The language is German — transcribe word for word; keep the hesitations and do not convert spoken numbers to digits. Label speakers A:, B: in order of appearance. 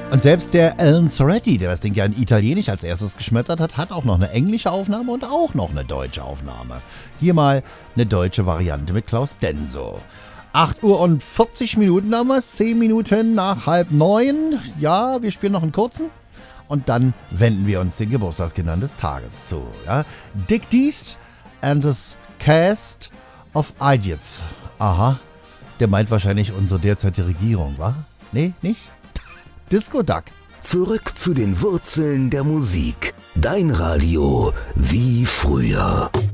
A: Und selbst der Alan Soretti, der das Ding ja in Italienisch als erstes geschmettert hat, hat auch noch eine englische Aufnahme und auch noch eine deutsche Aufnahme. Hier mal eine deutsche Variante mit Klaus Denso. acht Uhr und vierzig Minuten damals, zehn Minuten nach halb neun. Ja, wir spielen noch einen kurzen. Und dann wenden wir uns den Geburtstagskindern des Tages zu. Ja? Dick Dees and the Cast of Idiots. Aha, der meint wahrscheinlich unsere derzeitige Regierung, wa? Nee, nicht? Disco Duck.
B: Zurück zu den Wurzeln der Musik. Dein Radio wie früher.